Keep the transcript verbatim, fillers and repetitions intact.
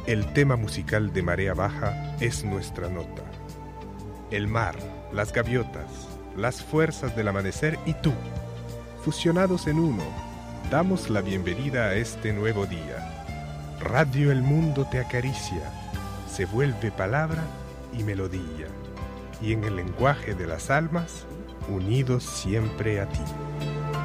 El tema musical de Marea Baja es nuestra nota. El mar, las gaviotas, las fuerzas del amanecer y tú, fusionados en uno, damos la bienvenida a este nuevo día. Radio El Mundo te acaricia, se vuelve palabra y melodía, y en el lenguaje de las almas, unidos siempre a ti.